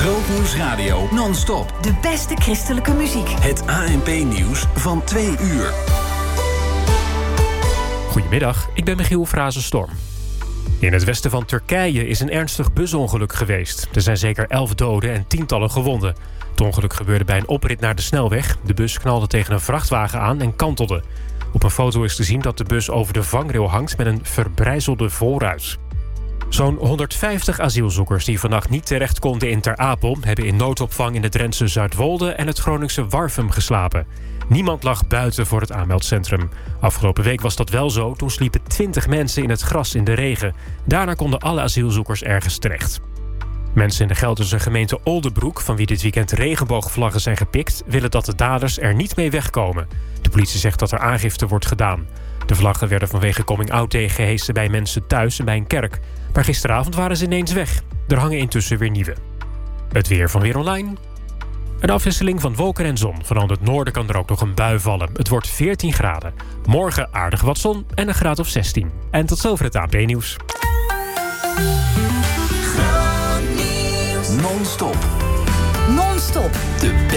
Grootnieuws Radio non-stop. De beste christelijke muziek. Het ANP-nieuws van 2 uur. Goedemiddag, ik ben Michiel Frazenstorm. In het westen van Turkije is een ernstig busongeluk geweest. Er zijn zeker 11 doden en tientallen gewonden. Het ongeluk gebeurde bij een oprit naar de snelweg. De bus knalde tegen een vrachtwagen aan en kantelde. Op een foto is te zien dat de bus over de vangrail hangt met een verbrijzelde voorruit. Zo'n 150 asielzoekers die vannacht niet terecht konden in Ter Apel hebben in noodopvang in het Drentse Zuidwolde en het Groningse Warffum geslapen. Niemand lag buiten voor het aanmeldcentrum. Afgelopen week was dat wel zo. Toen sliepen 20 mensen in het gras in de regen. Daarna konden alle asielzoekers ergens terecht. Mensen in de Gelderse gemeente Oldebroek, van wie dit weekend regenboogvlaggen zijn gepikt, willen dat de daders er niet mee wegkomen. De politie zegt dat er aangifte wordt gedaan. De vlaggen werden vanwege Coming Out Day gehesen bij mensen thuis en bij een kerk. Maar gisteravond waren ze ineens weg. Er hangen intussen weer nieuwe. Het weer van Weer Online. Een afwisseling van wolken en zon. Vooral in het noorden kan er ook nog een bui vallen. Het wordt 14 graden. Morgen aardig wat zon en een graad of 16. En tot zover het ANP-nieuws. Non-stop. Non-stop. De